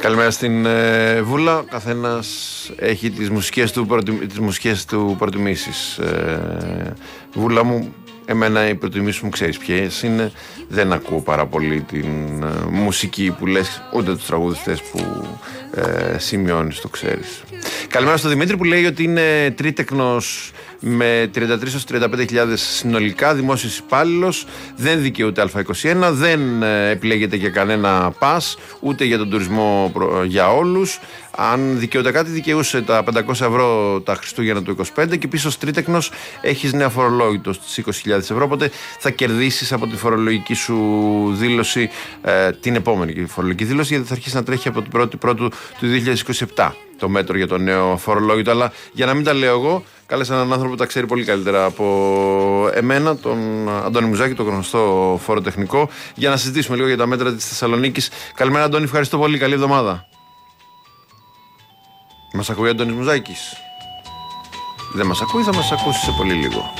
Καλημέρα στην Βούλα. Καθένας έχει τις μουσικές του προτιμήσεις. Βούλα μου, εμένα οι προτιμήσεις μου ξέρεις ποιες είναι. Δεν ακούω πάρα πολύ την μουσική που λες, ούτε τους τραγουδιστές που σημειώνεις, το ξέρεις. Καλημέρα στον Δημήτρη που λέει ότι είναι τρίτεκνος με 33-35.000 συνολικά, δημόσιος υπάλληλος, δεν δικαιούται Α21, δεν επιλέγεται για κανένα πας, ούτε για τον τουρισμό για όλους. Αν δικαιούται κάτι, δικαιούσε τα 500 ευρώ τα Χριστούγεννα του 25 και πίσω τρίτεκνος έχεις νέα φορολόγητο στις 20.000 ευρώ, οπότε θα κερδίσεις από τη φορολογική σου δήλωση, την επόμενη φορολογική δήλωση, γιατί θα αρχίσει να τρέχει από την 1η Πρώτου του 2027 το μέτρο για το νέο φορολόγητο. Αλλά για να μην τα λέω εγώ, κάλεσα έναν άνθρωπο που τα ξέρει πολύ καλύτερα από εμένα, τον Αντώνη Μουζάκη, τον γνωστό φοροτεχνικό, για να συζητήσουμε λίγο για τα μέτρα της Θεσσαλονίκης. Καλημέρα, Αντώνη, ευχαριστώ πολύ. Καλή εβδομάδα. Μας ακούει ο Αντώνης Μουζάκης? Δεν μας ακούει, θα μας ακούσει σε πολύ λίγο.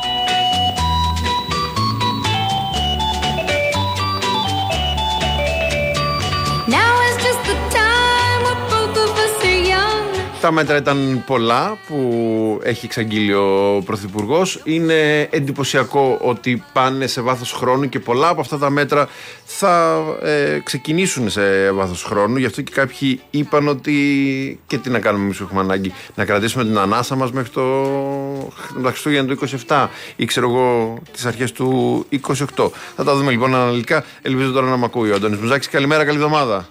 Τα μέτρα ήταν πολλά που έχει εξαγγείλει ο Πρωθυπουργός. Είναι εντυπωσιακό ότι πάνε σε βάθος χρόνου και πολλά από αυτά τα μέτρα θα ξεκινήσουν σε βάθος χρόνου. Γι' αυτό και κάποιοι είπαν ότι και τι να κάνουμε εμείς που έχουμε ανάγκη να κρατήσουμε την ανάσα μας μέχρι τα Χριστούγεννα του 27 ή ξέρω εγώ τις αρχές του 28. Θα τα δούμε λοιπόν αναλυτικά. Ελπίζω τώρα να μ' ακούει ο Αντώνης Μουζάκης. Καλημέρα, καλή εβδομάδα.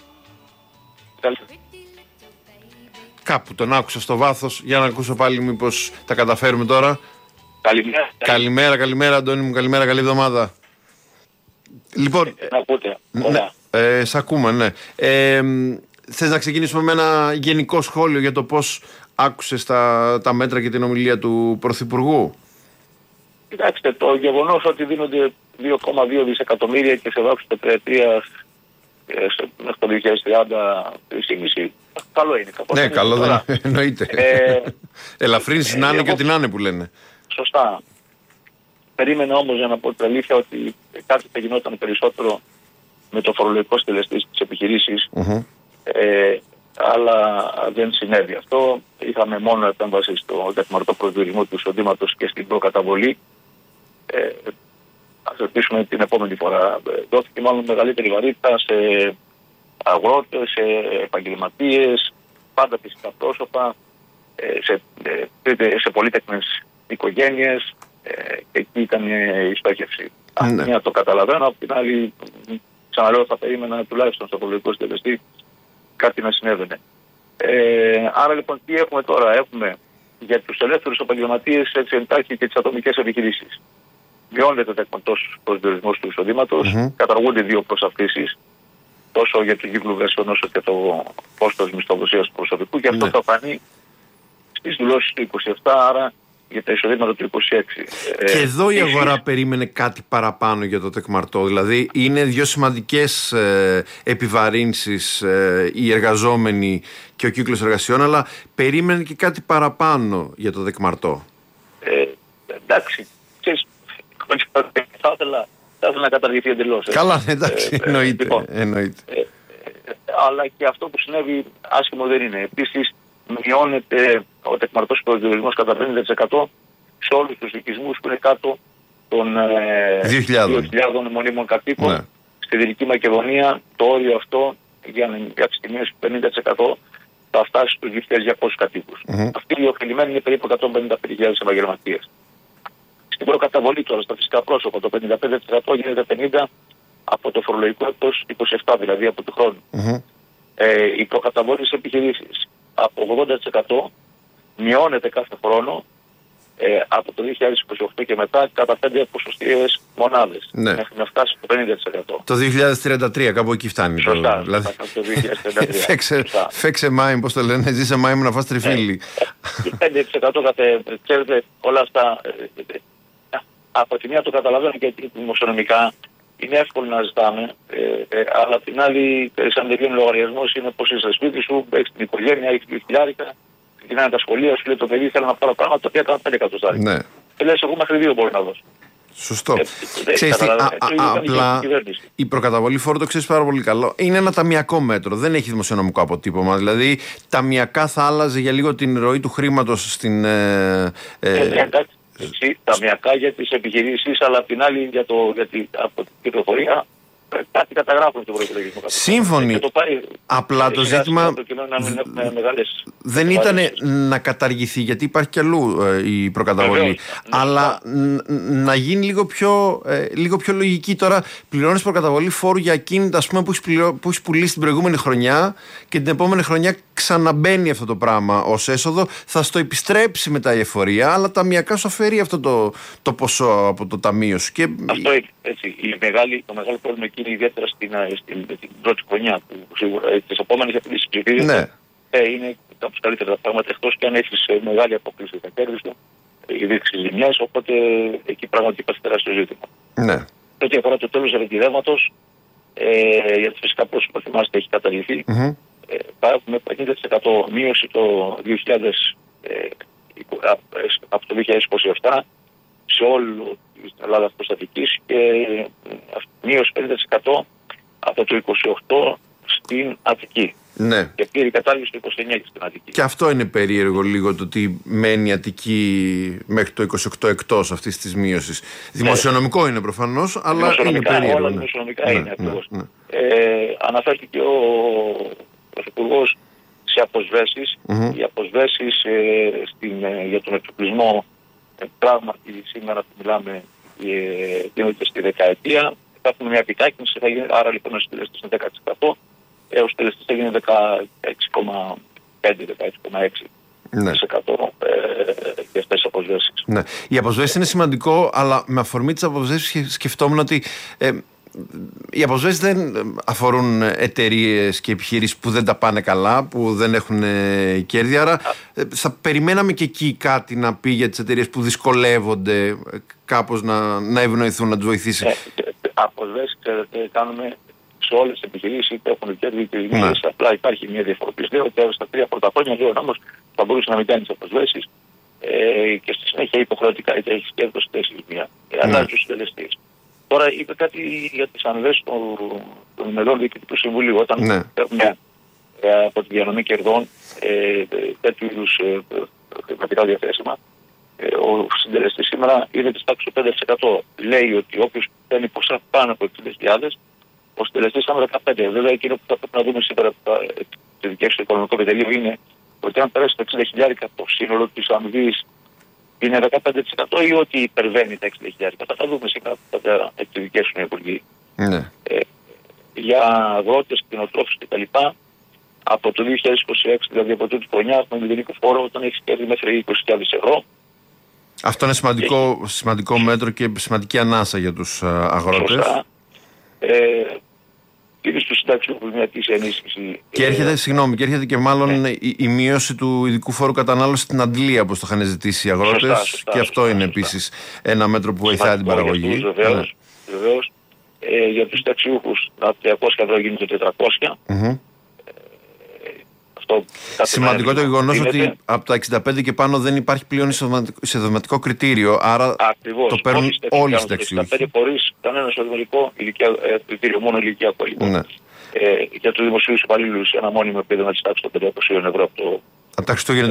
Κάπου τον άκουσα στο βάθος. Για να ακούσω πάλι, μήπως τα καταφέρουμε τώρα. Καλημέρα Αντώνη μου, καλημέρα, καλή εβδομάδα. Λοιπόν, σ' ακούμε, ναι. Θες να ξεκινήσουμε με ένα γενικό σχόλιο για το πώς άκουσες τα μέτρα και την ομιλία του Πρωθυπουργού? Κοιτάξτε, το γεγονός ότι δίνονται 2,2 δισεκατομμύρια και σε βάθος τετραετίας μέχρι το 2030 3,5, καλό είναι. Ναι, καλό δεν εννοείται. Ελαφρύνσεις να είναι και ό,τι να είναι που λένε. Σωστά. Περίμενα όμως, για να πω την αλήθεια, ότι κάτι θα γινόταν περισσότερο με το φορολογικό στελεστή στις επιχειρήσεις, αλλά δεν συνέβη αυτό. Είχαμε μόνο επέμβαση στο δεκμαρτό προσδιορισμό του εισοδήματος και στην προκαταβολή. Ας ελπίσουμε την επόμενη φορά. Δόθηκε μάλλον μεγαλύτερη βαρύτητα σε αγρότες, σε επαγγελματίες, πάντα φυσικά πρόσωπα, σε πολύτεκνες οικογένειες, και εκεί ήταν η στόχευση. Μία το καταλαβαίνω, από την άλλη, ξαναλέω, θα περίμενα τουλάχιστον στο φορολογικό στελεστή κάτι να συνέβαινε. Άρα λοιπόν τι έχουμε τώρα? Έχουμε για τους ελεύθερους επαγγελματίες, έτσι εντάχει, και τις ατομικές επιχειρήσεις. Μειώνεται ο τεκμαρτός προσδιορισμός του εισοδήματος, καταργούνται 2 προσαυτήσεις, τόσο για τον κύκλο εργασιών όσο και το κόστος μισθοδοσίας του προσωπικού, και αυτό θα φανεί στις δηλώσεις του 27, άρα για τα εισοδήματα του 26. Και εδώ η αγορά περίμενε κάτι παραπάνω για το τεκμαρτό. Δηλαδή είναι 2 σημαντικές επιβαρύνσεις, οι εργαζόμενοι και ο κύκλος εργασιών, αλλά περίμενε και κάτι παραπάνω για το τεκμαρτό. Εντάξει, θα ήθελα να καταργηθεί εντελώς. Καλά, εντάξει, εννοείται. Λοιπόν, αλλά και αυτό που συνέβη άσχημο δεν είναι. Επίσης, μειώνεται ο τεκμαρτός προσδιορισμός κατά 50% σε όλους τους οικισμούς που είναι κάτω των 2.000 μονίμων κατοίκων. Ναι. Στη Δυτική Μακεδονία το όριο αυτό για τις τιμές 50% θα φτάσει στους 2.200 κατοίκους. Αυτοί οι ωφελημένοι είναι περίπου 155.000 επαγγελματίες. Στην προκαταβολή τώρα στα φυσικά πρόσωπα το 55% γίνεται 50% από το φορολογικό έτος 27, δηλαδή από του χρόνου. Η προκαταβολή στις επιχειρήσεις από 80% μειώνεται κάθε χρόνο από το 2028 και μετά κατά 5 ποσοστιαίες μονάδες. Ναι. Μέχρι να φτάσει το 50%. Το 2033 κάπου εκεί φτάνει. Σωστά. Δηλαδή... το 2033. Φέξε μάιμ, πώς το λένε, ζήσε μάιμ να φας τριφύλι. 5% ξέρετε, όλα αυτά από τη μία το καταλαβαίνω, γιατί δημοσιονομικά είναι εύκολο να ζητάμε, αλλά απ' την άλλη, σαν τελειώνει λογαριασμός, είναι πως είσαι σπίτι σου, έχεις την οικογένεια, έχεις την χιλιάρικα, ξεκινάνε τα σχολεία, σου λέει το παιδί, θέλω να πάρω πράγματα τα οποία έκανα 5 εκατοστάρικα. Ναι. Και λες, εγώ μέχρι 2 μπορώ να δώσω. Σωστό. Ξέρεις τι, απλά η προκαταβολή φόρου, το ξέρεις πάρα πολύ καλό, είναι ένα ταμιακό μέτρο, δεν έχει δημοσιονομικό αποτύπωμα. Δηλαδή ταμιακά θα άλλαζε για λίγο την ροή του χρήματος στην... Εντάξει, ταμιακά για τις επιχειρήσεις, αλλά απ' την άλλη από την πληροφορία κάτι καταγράφουν στον προϋπολογισμό. Σύμφωνοι. Απλά το ζήτημα δεν ήταν να καταργηθεί, γιατί υπάρχει κι αλλού η προκαταβολή. Βεβαίως, αλλά να γίνει λίγο πιο λογική. Τώρα πληρώνεις προκαταβολή φόρου για ακίνητα, ας πούμε, που έχει πουλήσει την προηγούμενη χρονιά και την επόμενη χρονιά ξαναμπαίνει αυτό το πράγμα ως έσοδο. Θα στο επιστρέψει μετά η εφορία, αλλά ταμιακά σου αφαιρεί αυτό το ποσό από το ταμείο σου. Αυτό είναι έτσι. Το μεγάλο πρόβλημα εκεί είναι ιδιαίτερα στην πρώτη χρονιά, που σίγουρα τις επόμενες επενδύσεις ψηφίδες είναι κάπως καλύτερα τα πράγματα, εκτός και αν έχεις μεγάλη απόκληση στα κέρδη σου, ειδικές ζημιές, οπότε εκεί πραγματικά υπάρχει τεράστιο ζήτημα. Ναι. Ό,τι αφορά το τέλος ρετηρέματος, γιατί φυσικά πρόσωπα θυμάστε έχει καταργηθεί, θα έχουμε 50% μείωση το 2000, από το 2027 σε όλη την Ελλάδα αυτοστατικής και μείωση 50% από το 28 στην Αττική. Ναι. Και πλήρη κατάργηση το 29 στην Αττική. Και αυτό είναι περίεργο λίγο, το ότι μένει η Αττική μέχρι το 28 εκτός αυτής της μείωσης. Δημοσιονομικό είναι προφανώς, αλλά είναι περίεργο. Όλα δημοσιονομικά είναι ακριβώς. Αναφέρθηκε ο Πρωθυπουργός σε αποσβέσεις. Οι αποσβέσεις για τον εξοπλισμό πράγματι σήμερα που μιλάμε γίνονται στη δεκαετία. Θα έχουμε μια επιτάχυνση, άρα λοιπόν ο συντελεστής είναι 10%. Ο συντελεστής θα γίνει 16,5-16,6% για αυτές τις αποσβέσεις. Ναι. Οι αποσβέσεις είναι σημαντικό, αλλά με αφορμή τις αποσβέσεις σκεφτόμουν ότι οι αποσβέσεις δεν αφορούν εταιρείες και επιχειρήσεις που δεν τα πάνε καλά, που δεν έχουν κέρδη. Άρα θα περιμέναμε και εκεί κάτι να πει για τις εταιρείες που δυσκολεύονται κάπως να ευνοηθούν, να τους βοηθήσει. Αποσβέσεις, ξέρετε, κάνουμε σε όλες τις επιχειρήσεις, είτε έχουν κέρδη είτε ζημίες. Απλά υπάρχει μια διαφοροποίηση. Λέω ότι στα 3 πρώτα χρόνια λέω όμως θα μπορούσε να μην κάνει τις αποσβέσεις και στη συνέχεια υποχρεωτικά είτε έχει κέρδος είτε έχει ζημία. Αλλάζει τους συντελεστές. Τώρα είπε κάτι για τις αμοιβές των μελών διοικητικού συμβουλίου. Όταν έχουμε από τη διανομή κερδών τέτοιου είδους χρηματικά διαθέσιμα, ο συντελεστής σήμερα είναι της τάξης του 5%. Λέει ότι όποιος παίρνει ποσά πάνω από 60.000, ο συντελεστής είναι 15%. Βέβαια, εκείνο που θα πρέπει να δούμε σήμερα από το δικό του οικονομικό επιτελείο είναι ότι αν περάσει το 60.000 το σύνολο της αμοιβής είναι 15% ή ότι υπερβαίνει τα 60.000. Θα δούμε σήμερα που θα εκδικήσουν οι υπουργοί. Για αγρότες, κτηνοτρόφους κτλ. Από το 2026, δηλαδή από τούτη χρονιά, έχουμε μηδενικό φόρο όταν έχει κέρδη μέχρι 20.000 ευρώ. Αυτό είναι σημαντικό μέτρο και σημαντική ανάσα για τους αγρότες. Είναι στο συντάξιο που μια της ενίσχυση. Και έρχεται και μάλλον η μείωση του ειδικού φόρου κατανάλωση στην αντλία, όπως το είχαν ζητήσει οι αγρότες. Και αυτό είναι επίσης ένα μέτρο που βοηθάει την παραγωγή. Βεβαίως. Για τους συνταξιούχους από 200 ευρώ γίνεται 400. Σημαντικό το γεγονός ότι από τα 65 και πάνω δεν υπάρχει πλέον εισοδηματικό κριτήριο. Άρα το παίρνουν όλοι οι συνταξιούχοι. 65 χωρίς κανένα εισοδηματικό κριτήριο, μόνο ηλικιακό λοιπόν. Για τους δημοσίους υπαλλήλους ένα μόνιμο επίδομα της τάξης των 500 ευρώ από το Χριστούγεννα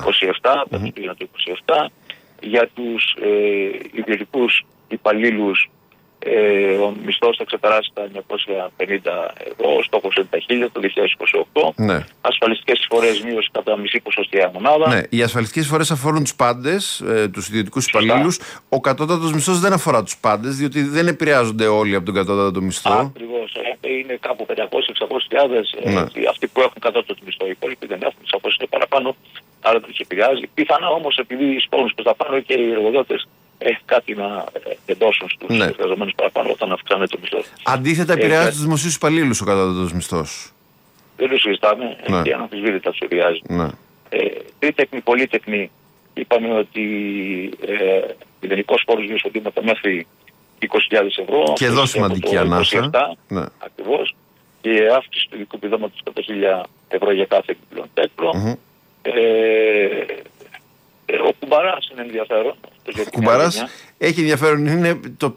27. Για τους ιδιωτικούς υπαλλήλους ο μισθός θα ξεπεράσει τα 950 ευρώ, ο στόχος είναι τα 1000 το 2028. Ναι. Ασφαλιστικές εισφορές μείωση κατά μισή ποσοστιαία μονάδα. Ναι, οι ασφαλιστικές εισφορές αφορούν τους πάντες, τους ιδιωτικούς υπαλλήλους. Ο κατώτατος μισθός δεν αφορά τους πάντες, διότι δεν επηρεάζονται όλοι από τον κατώτατο μισθό. Ακριβώς. Είναι κάπου 500-600.000 αυτοί που έχουν κατώτατο μισθό. Οι υπόλοιποι δεν έχουν, σαφώς είναι παραπάνω, άρα δεν τους επηρεάζει. Πιθανά όμως επειδή οι σπόρους προς τα πάνω και οι εργοδότες έχει κάτι να εντώσουν στους εργαζομένους παραπάνω όταν αυξάνεται το μισθό. Αντίθετα, επηρεάζει τους δημοσίους υπαλλήλους ο κατώτατος μηστός. Δεν το συζητάμε, και αναμφισβήτητα τους επηρεάζει. Τρίτεκνη, πολύτεκνη, είπαμε ότι μηδενικός φόρος γύρω στο εισοδήματα μέχρι 20.000 ευρώ. Και εδώ σημαντική ανάσα. Ακριβώς. Και αύξηση του ειδικού επιδόματος κατά 1.000 ευρώ για κάθε επιπλέον τέτοιο. Ο Κουμπαράς είναι ενδιαφέρον. Ο Κουμπαράς έχει ενδιαφέρον. Είναι το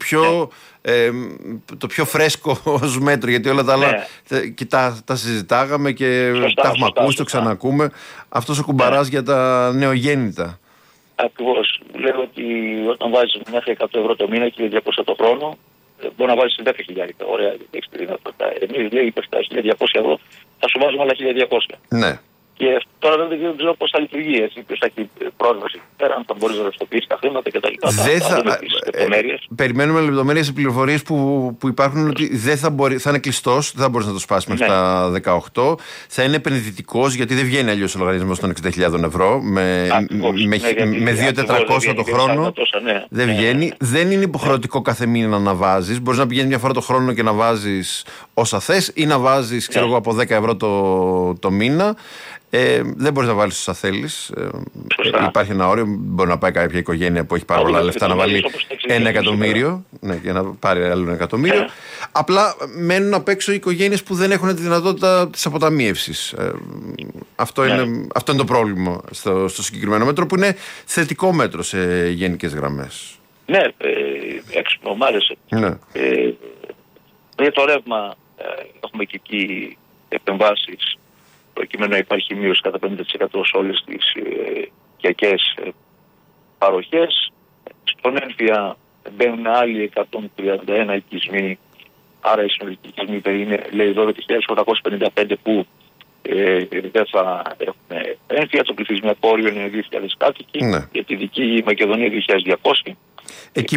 πιο φρέσκο ως μέτρο, γιατί όλα τα άλλα και τα συζητάγαμε και τα έχουμε ακούσει, το ξανακούμε. Αυτός ο κουμπαράς για τα νεογέννητα. Ακριβώς. Λέω ότι όταν βάζεις μέχρι 100 ευρώ το μήνα και 1.200 το χρόνο, μπορεί να βάλεις 10.000. Ωραία, έχεις τη δυνατότητα. Εμείς λέει στα 1.200 ευρώ θα σου βάζουμε άλλα 1.200. Ναι. Και τώρα δεν ξέρω πώς θα λειτουργεί, ποιος θα έχει πρόσβαση πέρα, αν θα μπορείς να ρευστοποιήσεις τα χρήματα κτλ. Περιμένουμε λεπτομέρειες σε πληροφορίες που υπάρχουν ότι θα είναι κλειστός, δεν θα μπορείς να το σπάσεις μέχρι τα 18. Θα είναι επενδυτικός, γιατί δεν βγαίνει αλλιώς ο λογαριασμός των 60.000 ευρώ. Με 2.400 το χρόνο δεν βγαίνει. Δεν είναι υποχρεωτικό κάθε μήνα να βάζεις. Μπορείς να πηγαίνεις μια φορά το χρόνο και να βάζεις όσα θες ή να βάζεις από 10 ευρώ το μήνα. Δεν μπορείς να βάλεις όσα θέλεις. Υπάρχει ένα όριο. Μπορεί να πάει κάποια οικογένεια που έχει πάρα πολλά λεφτά να βάλει 1 εκατομμύριο. Ναι, για να πάρει άλλο 1 εκατομμύριο. Απλά μένουν απ' έξω οι οικογένειες που δεν έχουν τη δυνατότητα της αποταμίευσης. Αυτό είναι το πρόβλημα στο συγκεκριμένο μέτρο, που είναι θετικό μέτρο σε γενικές γραμμές. Ναι, έξυπνο, μ' άρεσε. Για το ρεύμα έχουμε και εκεί επεμβάσεις, προκειμένου να υπάρχει μείωση κατά 50% σε όλες τις οικιακές παροχές. Στον έμφυα μπαίνουν άλλοι 131 οικισμοί, άρα οι συνολικοί οικισμοί είναι, λέει, 12.855 που δεν θα έχουν έμφυα. Το πληθυσμιακό όριο είναι 2.000 κάτοικοι, για τη δική Μακεδονία 2.200. Εκεί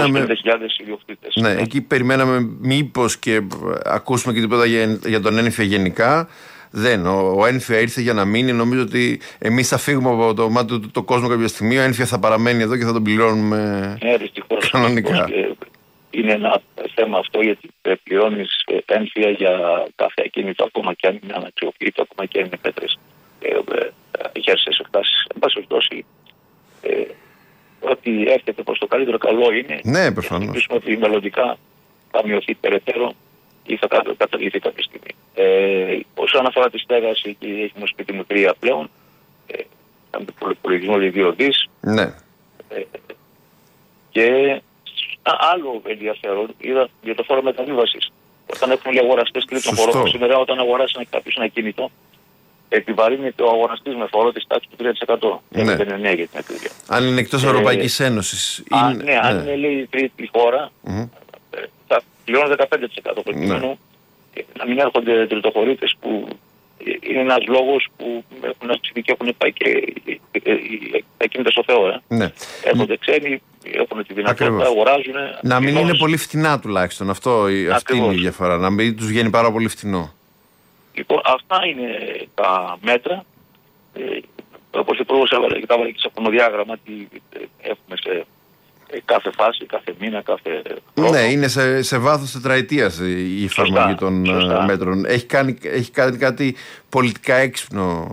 περιμέναμε μήπως και ακούσουμε και τίποτα για τον έμφυα γενικά. Ο έμφυα ήρθε για να μείνει. Νομίζω ότι εμείς θα φύγουμε από το μάτι του κόσμο κάποια στιγμή. Ο έμφυα θα παραμένει εδώ και θα τον πληρώνουμε κανονικά. Είναι ένα θέμα αυτό, γιατί πληρώνεις έμφυα για κάθε ακίνητο, ακόμα και αν είναι αναξιοποιητό, ακόμα και αν είναι πέτρες, χέρσες εκτάσεις. Εν πάση περιπτώσει, ότι έρχεται προς το καλύτερο, καλό είναι. Ναι, προφανώς. Να ελπίσουμε ότι μελλοντικά θα μειωθεί περαιτέρω ή θα καταργηθεί κάποια στιγμή. Όσον αφορά τη στέγαση, και έχουμε σπίτι μου 3 πλέον, με υπολογισμό 2 δις. Ναι. Και άλλο ενδιαφέρον είδα για το φόρο μεταβίβασης. Όταν έχουν οι αγοραστές τρίτων χωρών, σήμερα όταν αγοράσει κάποιος ένα κινητό, επιβαρύνεται ο αγοραστής με φόρο της τάξης του 3%. Ναι. Δεν είναι για την ακρίβεια. Αν είναι εκτός Ευρωπαϊκής Ένωσης. Αν είναι, λέει, τρίτη χώρα, θα πληρώνει 15% προκειμένου να μην έρχονται τριτοχωρίτες, που είναι ένας λόγος που έχουν αυξηθεί και έχουν πάει και ακίνητα στο Θεό. Ναι. Έρχονται ξένοι, έχουν τη δυνατότητα, αγοράζουν. Να μην είναι πολύ φτηνά τουλάχιστον. Αυτή είναι η διαφορά. Να μην τους βγαίνει πάρα πολύ φτηνό. Λοιπόν, αυτά είναι τα μέτρα. Όπως ο Υπουργός έβαλε και σε χρονοδιάγραμμα, τι έχουμε σε κάθε φάση, κάθε μήνα, κάθε χρόνο. Ναι, είναι σε βάθος τετραετίας η εφαρμογή των μέτρων. Έχει κάνει κάτι πολιτικά έξυπνο.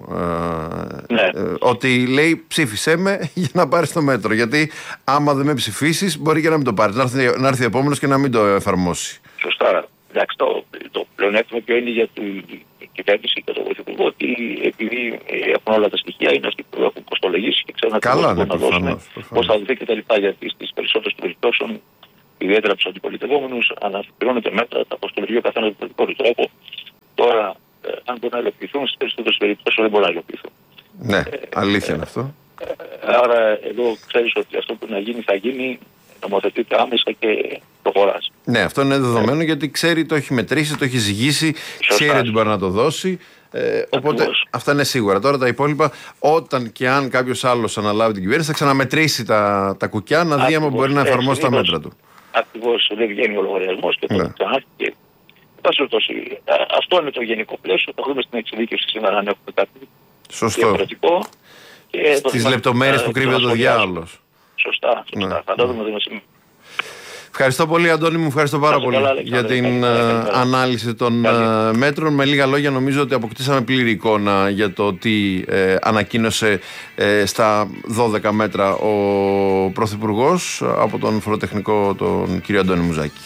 Ότι λέει, ψήφισέ με για να πάρεις το μέτρο. Γιατί άμα δεν με ψηφίσεις, μπορεί και να μην το πάρεις. Να έρθει ο επόμενος και να μην το εφαρμόσει. Σωστά. Εντάξει, το πλεονέκτημα ποιο είναι για την κυβέρνηση και τον Πρωθυπουργό, ότι επειδή έχουν όλα τα στοιχεία, είναι αυτοί που έχουν κοστολογήσει και ξέρουν να δώσουν, πώς θα δοθεί κτλ. Γιατί στις περισσότερες περιπτώσεις, ιδιαίτερα από τους αντιπολιτευόμενους, αναπληρώνονται μέτρα, τα κοστολογεί ο καθένας με τον δικό του τρόπο. Τώρα, αν μπορούν να υλοποιηθούν, στις περισσότερες περιπτώσεις δεν μπορούν να υλοποιηθούν. Ναι, αλήθεια είναι αυτό. Άρα, εδώ ξέρεις ότι αυτό που να γίνει θα γίνει. Νομοθετείται άμεσα και προχωράς. Ναι, αυτό είναι δεδομένο, γιατί ξέρει, το έχει μετρήσει, το έχει ζυγίσει, ξέρει ότι μπορεί να το δώσει. Οπότε αυτά είναι σίγουρα. Τώρα τα υπόλοιπα, όταν και αν κάποιος άλλος αναλάβει την κυβέρνηση, θα ξαναμετρήσει τα κουκιά να δει αν μπορεί να εφαρμόσει τα μέτρα του. Ακριβώς, δεν βγαίνει ο λογαριασμός και το ξανάρχεται. Αυτό είναι το γενικό πλαίσιο. Θα δούμε στην εξειδίκευση σήμερα αν έχουμε κάτι διαφορετικό. Στις λεπτομέρειες που κρύβεται το διάολος. Σωστά. Θα το δούμε σήμερα. Ευχαριστώ πολύ, Αντώνη μου, ευχαριστώ πάρα πολύ για την ανάλυση των μέτρων. Με λίγα λόγια, νομίζω ότι αποκτήσαμε πλήρη εικόνα για το τι ανακοίνωσε στα 12 μέτρα ο Πρωθυπουργός από τον φοροτεχνικό, τον κύριο Αντώνη Μουζάκη.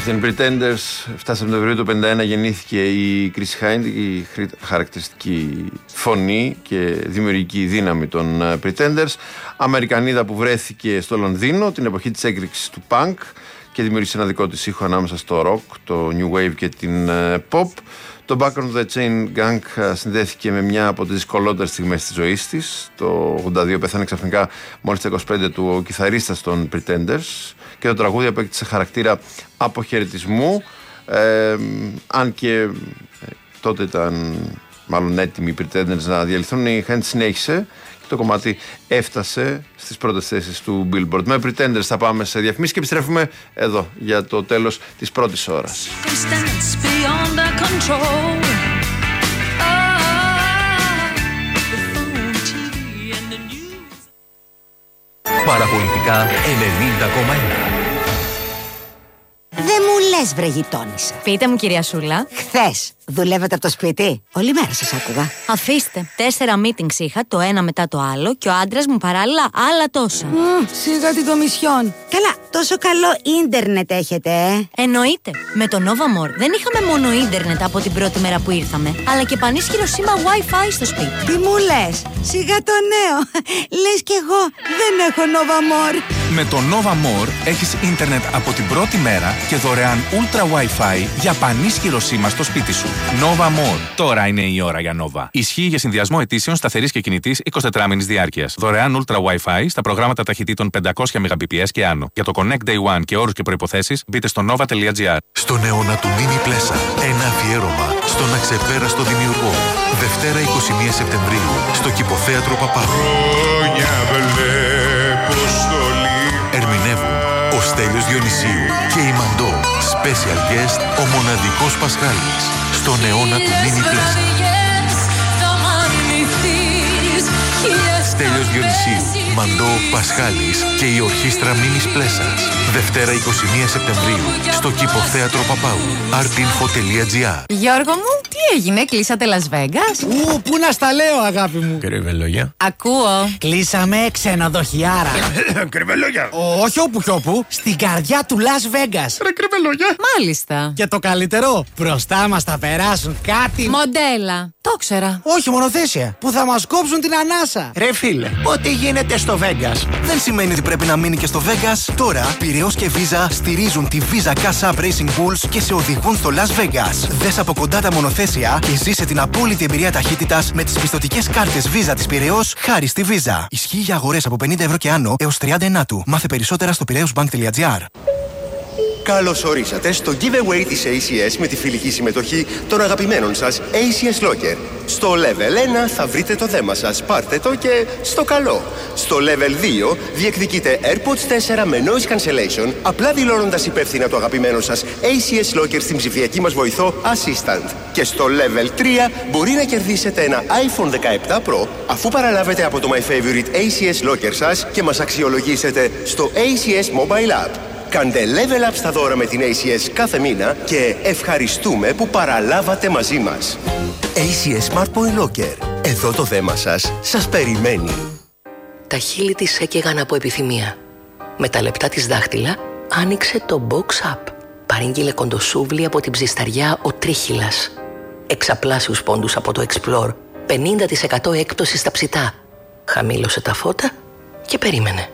την Pretenders, 7 Σεπτεμβρίου του 1951 γεννήθηκε η Chrissy Hind, η χαρακτηριστική φωνή και δημιουργική δύναμη των Pretenders. Αμερικανίδα που βρέθηκε στο Λονδίνο την εποχή της έκρηξης του punk και δημιούργησε ένα δικό της ήχο ανάμεσα στο rock, το new wave και την pop. Το Back on the Chain Gang συνδέθηκε με μια από τις δυσκολότερες στιγμές της ζωής της. Το 82 πέθανε ξαφνικά μόλις τα 25 του ο κιθαρίστας των Pretenders και το τραγούδι απέκτησε χαρακτήρα αποχαιρετισμού, αν και τότε ήταν μάλλον έτοιμοι οι Pretenders να διαλυθούν. Η Hind συνέχισε και το κομμάτι έφτασε στις πρώτες θέσεις του Billboard. Με Pretenders θα πάμε σε διαφημίσεις και επιστρέφουμε εδώ για το τέλος της πρώτης ώρας. Παραπολιτικά 90,1. Δεν μου λες, βρε γειτόνισσα. Πείτε μου, κυρία Σούλα. Χθες δουλεύετε από το σπίτι? Όλη μέρα σας άκουγα. Αφήστε. 4 meetings είχα, το ένα μετά το άλλο, και ο άντρας μου παράλληλα άλλα τόσα. Σιγά την Κομισιόν. Καλά, τόσο καλό ίντερνετ έχετε, Εννοείται. Με το Nova More δεν είχαμε μόνο ίντερνετ από την πρώτη μέρα που ήρθαμε, αλλά και πανίσχυρο σήμα Wi-Fi στο σπίτι. Τι μου λες? Σιγά το νέο. Λες κι εγώ δεν έχω Nova More. Με το Nova More έχεις ίντερνετ από την πρώτη μέρα και δωρεάν Ultra Wi-Fi για πανίσχυρο σήμα στο σπίτι σου. Nova More. Τώρα είναι η ώρα για Nova. Ισχύει για συνδυασμό ετήσεων σταθερής και κινητής 24μηνης διάρκειας. Δωρεάν Ultra Wi-Fi στα προγράμματα ταχυτήτων 500 Mbps και άνω. Για το Connect Day One και όρους και προϋποθέσεις μπείτε στο nova.gr. Στον αιώνα του Μίνι Πλέσα, ένα αφιέρωμα στον αξεπέραστο δημιουργό. Δευτέρα 21 Σεπτεμβρίου στο Κηποθέατρο Παπάδου. Ερμηνεύουν ο Στέλιος Διονυσίου και η Μαντώ. Special guest ο μοναδικός Πασχάλης. Στον αιώνα του Μίνι Πλέσα. Στέλιος Διονυσίου, Μαντώ, Πασχάλης και η ορχήστρα Μίνις Πλέσας. Δευτέρα 21 Σεπτεμβρίου στο Κηποθέατρο Παπάου. artinfo.gr. Γιώργο μου, τι έγινε, κλείσατε Las Vegas? Πού να στα λέω, αγάπη μου. Κρυβελόγια. Ακούω. Κλείσαμε ξενοδοχιάρα. Κρυβελόγια. Όχι όπου κι όπου, στην καρδιά του Las Vegas. Ρε κρυβελόγια. Μάλιστα. Και το καλύτερο, μπροστά μας θα περάσουν κάτι. Μοντέλα. Το ξέρα. Όχι, μονοθέσια, που θα μας κόψουν την ανάσα. Ρε φίλε, ό,τι γίνεται στο Vegas δεν σημαίνει ότι πρέπει να μείνει και στο Vegas. Τώρα, Πειραιώς και Visa στηρίζουν τη Visa Cash App Racing Bulls και σε οδηγούν στο Las Vegas. Δες από κοντά τα μονοθέσια και ζήσε την απόλυτη εμπειρία ταχύτητας με τις πιστωτικές κάρτες Visa της Πειραιώς χάρη στη Visa. Ισχύει για αγορές από 50 ευρώ και άνω έως 39. Μάθε περισσότερα στο piraeusbank.gr. Καλώς ορίσατε στο giveaway της ACS με τη φιλική συμμετοχή των αγαπημένων σας ACS Locker. Στο Level 1 θα βρείτε το δέμα σας, πάρτε το και στο καλό. Στο Level 2 διεκδικείτε AirPods 4 με noise cancellation, απλά δηλώνοντας υπεύθυνα το αγαπημένο σας ACS Locker στην ψηφιακή μας βοηθό Assistant. Και στο Level 3 μπορεί να κερδίσετε ένα iPhone 17 Pro, αφού παραλάβετε από το My Favorite ACS Locker σας και μας αξιολογήσετε στο ACS Mobile App. Κάντε level up στα δώρα με την ACS κάθε μήνα και ευχαριστούμε που παραλάβατε μαζί μας. ACS Smart Point Locker. Εδώ το δέμα σας περιμένει. Τα χείλη της έκαιγαν από επιθυμία. Με τα λεπτά της δάχτυλα άνοιξε το Box Up. Παρήγγειλε κοντοσούβλι από την ψισταριά ο Τρίχυλας. Εξαπλάσιους πόντους από το Explore. 50% έκπτωση στα ψητά. Χαμήλωσε τα φώτα και περίμενε.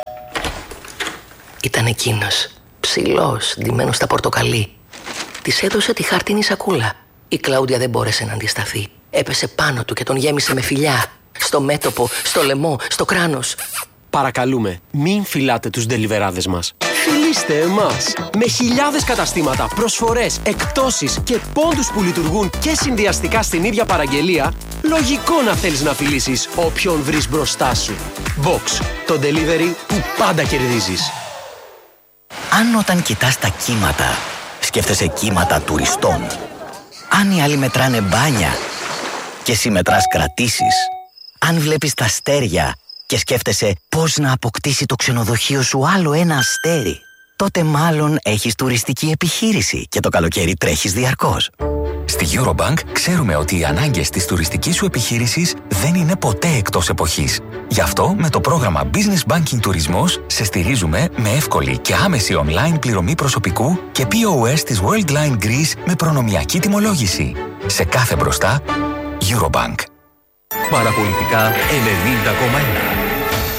Ήταν εκείνος, ψηλός, ντυμένος στα πορτοκαλί. Της έδωσε τη χάρτινη σακούλα. Η Κλάουντια δεν μπόρεσε να αντισταθεί. Έπεσε πάνω του και τον γέμισε με φιλιά. Στο μέτωπο, στο λαιμό, στο κράνος. Παρακαλούμε, μην φυλάτε τους ντελιβεράδες μας. Φιλήστε εμάς. Με χιλιάδες καταστήματα, προσφορές, εκπτώσεις και πόντους που λειτουργούν και συνδυαστικά στην ίδια παραγγελία, λογικό να θέλεις να φιλήσεις όποιον βρεις μπροστά σου. Box, το delivery που πάντα κερδίζεις. Αν όταν κοιτάς τα κύματα, σκέφτεσαι κύματα τουριστών. Αν οι άλλοι μετράνε μπάνια και εσύ μετράς κρατήσεις. Αν βλέπεις τα αστέρια και σκέφτεσαι πώς να αποκτήσει το ξενοδοχείο σου άλλο ένα αστέρι, τότε μάλλον έχεις τουριστική επιχείρηση και το καλοκαίρι τρέχεις διαρκώς. Στη Eurobank ξέρουμε ότι οι ανάγκες της τουριστικής σου επιχείρησης δεν είναι ποτέ εκτός εποχής. Γι' αυτό με το πρόγραμμα Business Banking Τουρισμός σε στηρίζουμε με εύκολη και άμεση online πληρωμή προσωπικού και POS της Worldline Greece με προνομιακή τιμολόγηση. Σε κάθε μπροστά, Eurobank. Παραπολιτικά 90,1.